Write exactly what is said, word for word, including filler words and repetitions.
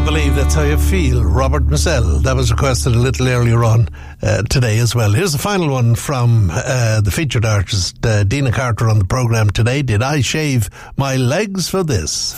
believe that's how you feel. Robert Mizell. That was requested a little earlier on uh, today as well. Here's the final one from uh, the featured artist uh, Dina Carter on the programme today. Did I shave my legs for this?